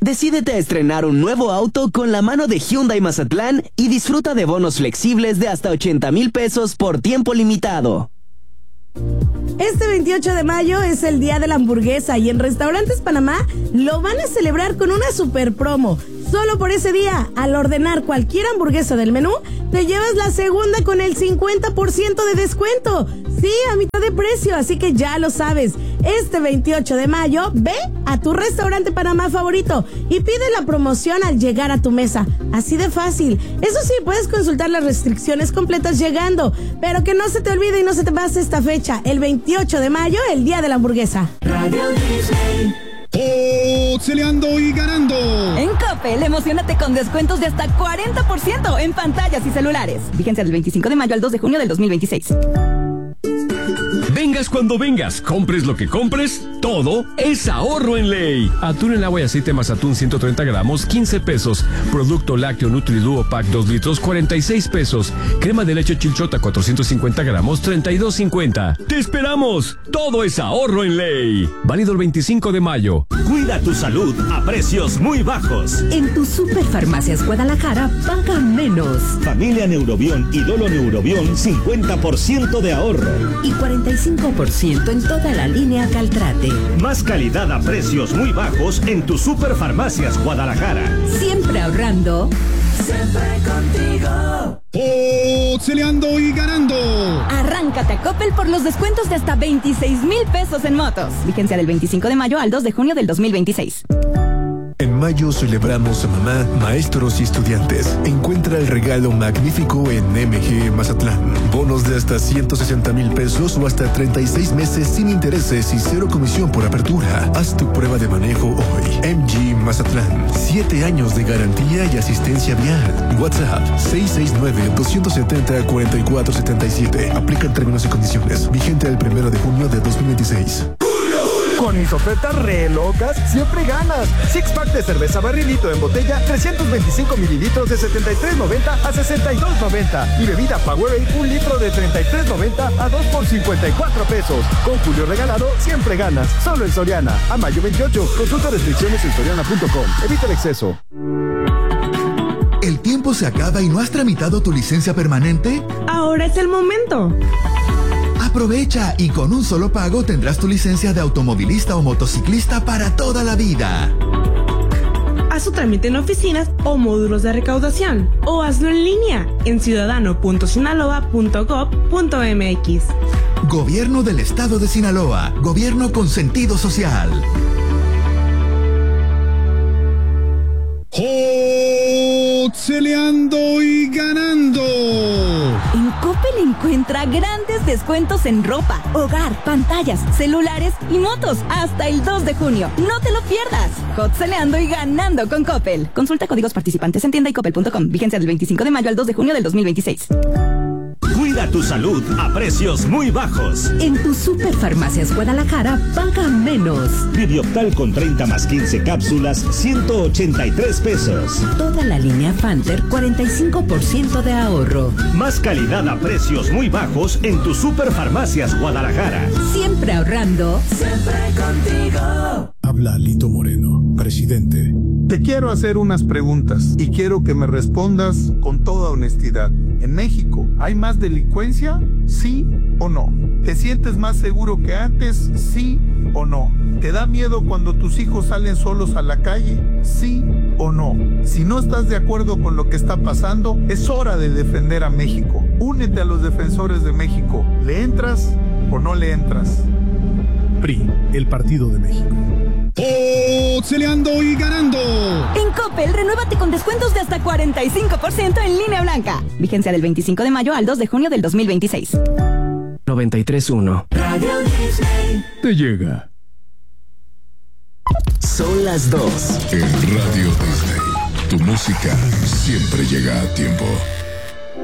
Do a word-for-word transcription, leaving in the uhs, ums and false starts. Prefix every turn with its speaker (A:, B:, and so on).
A: Decídete a estrenar un nuevo auto con la mano de Hyundai Mazatlán y disfruta de bonos flexibles de hasta ochenta mil pesos por tiempo limitado.
B: Este veintiocho de mayo es el día de la hamburguesa y en Restaurantes Panamá lo van a celebrar con una super promo. Solo por ese día, al ordenar cualquier hamburguesa del menú, te llevas la segunda con el cincuenta por ciento de descuento. Sí, a mitad de precio, así que ya lo sabes. Este veintiocho de mayo, ve a tu Restaurante Panamá favorito y pide la promoción al llegar a tu mesa. Así de fácil. Eso sí, puedes consultar las restricciones completas llegando, pero que no se te olvide y no se te pase esta fecha. El veintiocho de mayo, el día de la hamburguesa. Radio Disney.
C: Pixeleando y ganando.
D: En Coppel, emocionate con descuentos de hasta cuarenta por ciento en pantallas y celulares. Vigencia del veinticinco de mayo al dos de junio del dos mil veintiséis.
E: Vengas cuando vengas, compres lo que compres, todo es ahorro en ley. Atún en agua y aceite más atún ciento treinta gramos, quince pesos. Producto lácteo Nutriduo Pack dos litros, cuarenta y seis pesos. Crema de leche Chilchota cuatrocientos cincuenta gramos, treinta y dos cincuenta. ¡Te esperamos! Todo es ahorro en ley. Válido el veinticinco de mayo.
F: Cuida tu salud a precios muy bajos.
G: En tu Superfarmacias Guadalajara, paga menos.
F: Familia Neurobión y Dolo Neurobión, cincuenta por ciento de ahorro.
G: Y cuarenta y cinco por ciento en toda la línea Caltrate.
F: Más calidad a precios muy bajos en tu Superfarmacias Guadalajara.
G: Siempre ahorrando.
B: Siempre contigo.
C: Pixeleando y ganando.
D: Arráncate a Coppel por los descuentos de hasta veintiséis mil pesos en motos. Vigencia del veinticinco de mayo al dos de junio del dos mil veintiséis.
H: En mayo celebramos a mamá, maestros y estudiantes. Encuentra el regalo magnífico en M G Mazatlán. Bonos de hasta ciento sesenta mil pesos o hasta treinta y seis meses sin intereses y cero comisión por apertura. Haz tu prueba de manejo hoy. M G Mazatlán. Siete años de garantía y asistencia vial. WhatsApp seis seis nueve, dos siete cero, cuatro cuatro siete siete. Aplican términos y condiciones. Vigente el primero de junio de dos mil veintiséis.
I: Con mis ofertas re locas, siempre ganas. Six pack de cerveza barrilito en botella, trescientos veinticinco mililitros de setenta y tres noventa a sesenta y dos noventa. Y bebida Powerade, un litro de treinta y tres noventa a dos por cincuenta y cuatro pesos. Con Julio regalado, siempre ganas. Solo en Soriana. A mayo veintiocho. Consulta restricciones en soriana punto com. Evita el exceso.
J: ¿El tiempo se acaba y no has tramitado tu licencia permanente?
B: Ahora es el momento.
J: Aprovecha y con un solo pago tendrás tu licencia de automovilista o motociclista para toda la vida.
B: Haz su trámite en oficinas o módulos de recaudación o hazlo en línea en ciudadano punto sinaloa punto gob punto mx.
J: Gobierno del Estado de Sinaloa. Gobierno con sentido social.
C: Pixeleando y ganando.
D: En Coppel encuentra grandes descuentos en ropa, hogar, pantallas, celulares y motos hasta el dos de junio. No te lo pierdas. Hotceleando y ganando con Coppel. Consulta códigos participantes en tienda y coppel punto com. Vigencia del veinticinco de mayo al dos de junio del dos mil veintiséis.
F: Cuida tu salud a precios muy bajos.
G: En tu Superfarmacias Guadalajara, paga menos.
F: Biblioptal con treinta más quince cápsulas, ciento ochenta y tres pesos.
G: Toda la línea Fanter, cuarenta y cinco por ciento de ahorro.
F: Más calidad a precios muy bajos en tu Superfarmacias Guadalajara.
G: Siempre ahorrando.
B: Siempre contigo.
K: Habla Lito Moreno, presidente.
I: Te quiero hacer unas preguntas y quiero que me respondas con toda honestidad. ¿En México hay más delincuencia? ¿Sí o no? ¿Te sientes más seguro que antes? ¿Sí o no? ¿Te da miedo cuando tus hijos salen solos a la calle? ¿Sí o no? Si no estás de acuerdo con lo que está pasando, es hora de defender a México. Únete a los defensores de México. ¿Le entras o no le entras?
K: P R I, el Partido de México.
C: Pixeleando y ganando.
D: En Coppel, renuévate con descuentos de hasta cuarenta y cinco por ciento en línea blanca. Vigencia del veinticinco de mayo al dos de junio del dos mil veintiséis.
A: noventa y tres punto uno.
B: Radio Disney.
E: Te llega.
A: Son las dos.
L: En Radio Disney, tu música siempre llega a tiempo.